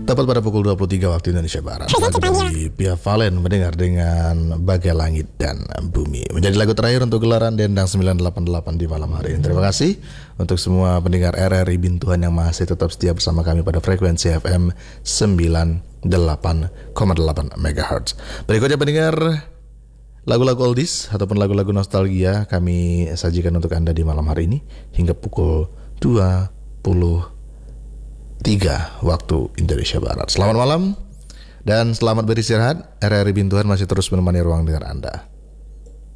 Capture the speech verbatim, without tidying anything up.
Tepat pada pukul dua puluh tiga waktu Indonesia Barat, lagu dari Via Valen mendengar dengan Bagai Langit dan Bumi menjadi lagu terakhir untuk gelaran Dendang sembilan delapan delapan di malam hari ini. Terima kasih untuk semua pendengar R R I Bintuhan yang masih tetap setia bersama kami pada frekuensi F M sembilan puluh delapan koma delapan megahertz. Berikutnya pendengar, lagu-lagu oldies ataupun lagu-lagu nostalgia kami sajikan untuk Anda di malam hari ini hingga pukul dua puluh tiga waktu Indonesia Barat. Selamat malam dan selamat beristirahat. R R I Bintuhan masih terus menemani ruang dengar Anda.